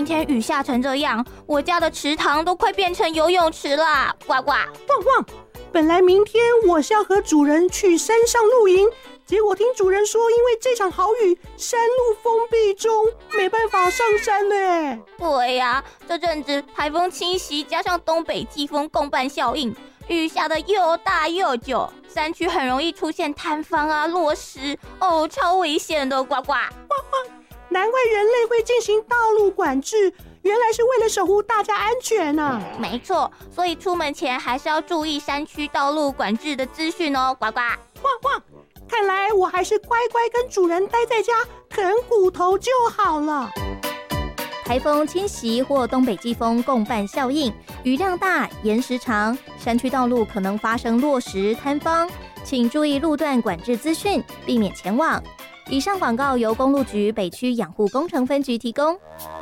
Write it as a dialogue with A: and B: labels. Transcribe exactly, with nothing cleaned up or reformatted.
A: 今天雨下成这样，我家的池塘都快变成游泳池啦！呱呱，
B: 旺旺，本来明天我是要和主人去山上露营，结果听主人说，因为这场好雨，山路封闭中，没办法上山呢。
A: 对呀、啊，这阵子台风侵袭，加上东北季风共伴效应，雨下的又大又久，山区很容易出现坍方啊、落石，哦，超危险的！呱呱，
B: 难怪人类会进行道路管制，原来是为了守护大家安全啊！
A: 没错，所以出门前还是要注意山区道路管制的资讯哦！呱呱，
B: 旺旺，看来我还是乖乖跟主人待在家啃骨头就好了。
C: 台风侵袭或东北季风共伴效应，雨量大、延时长，山区道路可能发生落石、坍方，请注意路段管制资讯，避免前往。以上广告由公路局北区养护工程分局提供。